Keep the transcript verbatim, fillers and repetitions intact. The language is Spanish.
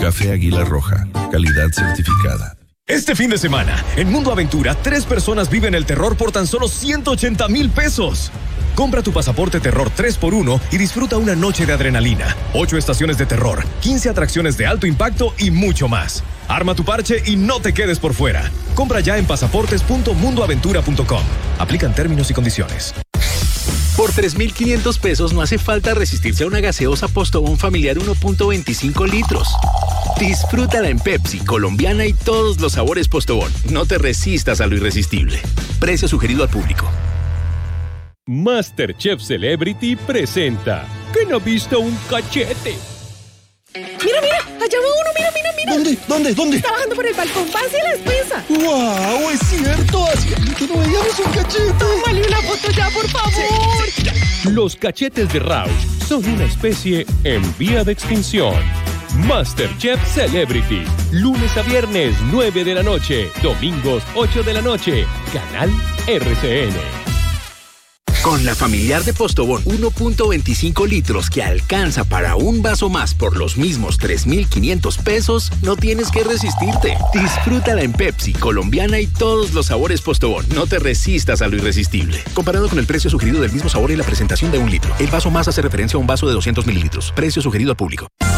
Café Águila Roja, calidad certificada. Este fin de semana, en Mundo Aventura, tres personas viven el terror por tan solo ciento ochenta mil pesos. Compra tu pasaporte terror tres por uno y disfruta una noche de adrenalina, ocho estaciones de terror, quince atracciones de alto impacto y mucho más. Arma tu parche y no te quedes por fuera. Compra ya en pasaportes punto mundo aventura punto com. Aplican términos y condiciones. Por tres mil quinientos pesos no hace falta resistirse a una gaseosa Postobón familiar uno punto veinticinco litros. Disfrútala en Pepsi, colombiana y todos los sabores Postobón. No te resistas a lo irresistible. Precio sugerido al público. MasterChef Celebrity presenta ¿Quién ha visto un cachete? Mira, mira, allá va uno, mira, mira, mira. ¿Dónde? ¿Dónde? ¿Dónde? Está bajando por el balcón, va hacia la despensa. ¡Wow! Es cierto, hacía que no veíamos un cachete. Tómale una foto ya, por favor. Los cachetes de Rausch son una especie en vía de extinción. MasterChef Celebrity, lunes a viernes nueve de la noche, domingos ocho de la noche, canal R C N. Con la familiar de Postobón uno punto veinticinco litros que alcanza para un vaso más por los mismos tres mil quinientos pesos, no tienes que resistirte. Disfrútala en Pepsi, colombiana y todos los sabores Postobón. No te resistas a lo irresistible. Comparado con el precio sugerido del mismo sabor y la presentación de un litro, el vaso más hace referencia a un vaso de doscientos mililitros. Precio sugerido al público.